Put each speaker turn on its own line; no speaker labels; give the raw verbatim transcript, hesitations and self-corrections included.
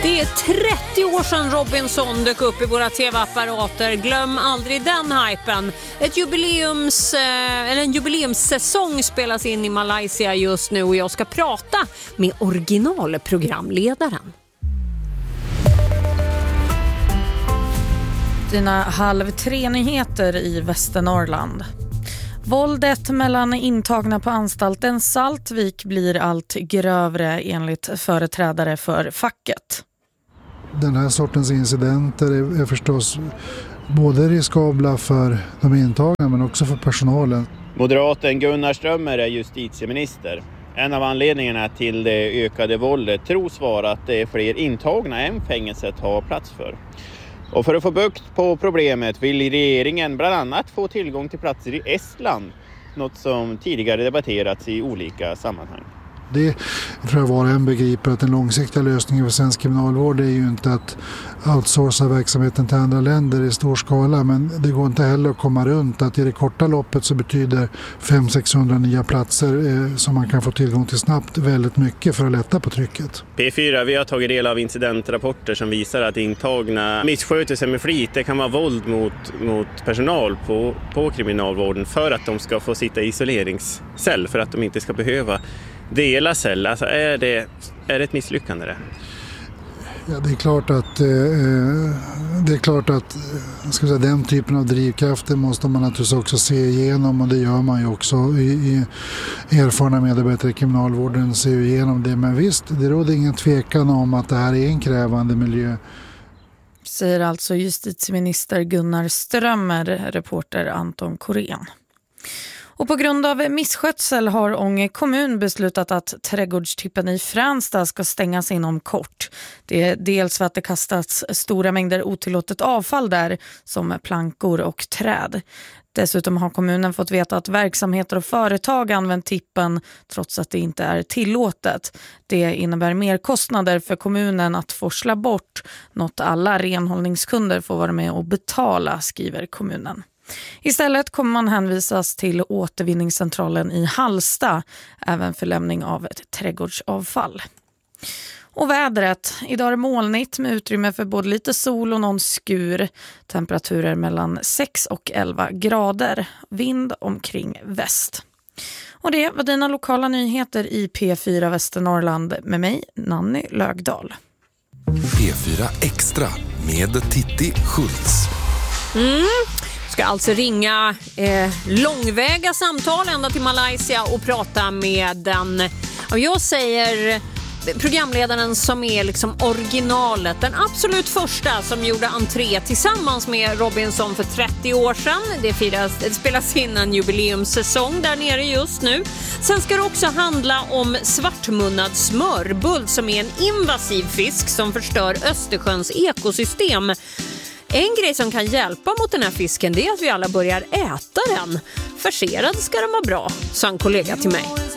Det är trettio år sedan Robinson dök upp i våra tv-apparater. Glöm aldrig den hypen. Ett jubileums, eller en jubileumssäsong spelas in i Malaysia just nu och jag ska prata med originalprogramledaren. Dina halv tre nyheter i Västernorrland. Våldet mellan intagna på anstalten Saltvik blir allt grövre enligt företrädare för facket.
Den här sortens incidenter är, är förstås både riskabla för de intagna men också för personalen.
Moderaten Gunnar Strömmer är justitieminister. En av anledningarna till det ökade våldet tros vara att det är fler intagna än fängelset har plats för. Och för att få bukt på problemet vill regeringen bland annat få tillgång till platser i Estland, något som tidigare debatterats i olika sammanhang.
Det tror jag var en begriper att den långsiktiga lösningen för svensk kriminalvård är ju inte att outsourca verksamheten till andra länder i stor skala, men det går inte heller att komma runt att i det korta loppet så betyder fem till sexhundra nya platser eh, som man kan få tillgång till snabbt väldigt mycket för att lätta på trycket.
P fyra, vi har tagit del av incidentrapporter som visar att intagna missköter sig med flit. Det kan vara våld mot, mot personal på, på kriminalvården för att de ska få sitta i isoleringscell, för att de inte ska behöva dela cell. Alltså är det, är det ett misslyckande det?
Ja, det är klart att, eh, det är klart att ska säga, den typen av drivkrafter måste man naturligtvis också se igenom, och det gör man ju också. I, i erfarna medarbetare i kriminalvården ser ju igenom det, men visst, det råder ingen tvekan om att det här är en krävande miljö.
Säger alltså justitieminister Gunnar Strömmer, reporter Anton Korén. Och på grund av misskötsel har Ånge kommun beslutat att trädgårdstippen i Fränsta ska stängas inom kort. Det är dels för att det kastats stora mängder otillåtet avfall där, som plankor och träd. Dessutom har kommunen fått veta att verksamheter och företag använt tippen trots att det inte är tillåtet. Det innebär mer kostnader för kommunen att forsla bort, något alla renhållningskunder får vara med och betala, skriver kommunen. Istället kommer man hänvisas till återvinningscentralen i Hallsta, även för lämning av ett trädgårdsavfall. Och vädret. Idag är det molnigt med utrymme för både lite sol och någon skur. Temperaturer mellan sex och elva grader. Vind omkring väst. Och det var dina lokala nyheter i P fyra Västernorrland med mig, Nanny Lögdahl.
P fyra Extra med Titti Schultz.
Mm. Ska alltså ringa eh, långväga samtal ända till Malaysia och prata med den, och jag säger programledaren som är liksom originalet, den absolut första som gjorde entré tillsammans med Robinson för trettio år sedan. Det, firas, det spelas in en jubileumssäsong där nere just nu. Sen ska det också handla om svartmunnad smörbull som är en invasiv fisk som förstör Östersjöns ekosystem. En grej som kan hjälpa mot den här fisken, det är att vi alla börjar äta den. Förserad ska den vara bra, sa en kollega till mig.